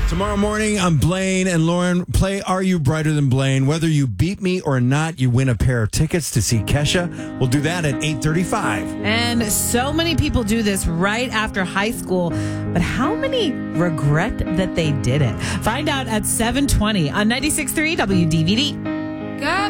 Tomorrow morning, I'm Blaine and Lauren. Play Are You Brighter Than Blaine? Whether you beat me or not, you win a pair of tickets to see Kesha. We'll do that at 8:35. And so many people do this right after high school. But how many regret that they did it? Find out at 7:20 on 96.3 WDVD.